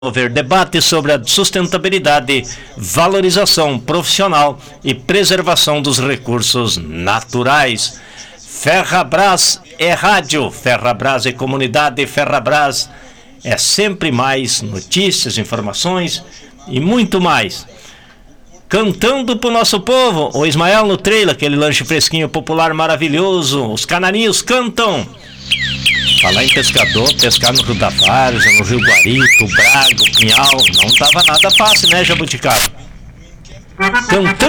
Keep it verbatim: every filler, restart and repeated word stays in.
promover debate sobre a sustentabilidade, valorização profissional e preservação dos recursos naturais. Ferrabras é rádio, Ferrabras é comunidade, Ferrabras é sempre mais notícias, informações e muito mais. Cantando pro nosso povo, o Ismael no trailer, aquele lanche fresquinho popular maravilhoso, os canarinhos cantam. Falar em pescador, pescar no Rio da Várzea, no Rio Guarito, Braga, Pinhal, não tava nada fácil, né, Jabuticaba? Cantando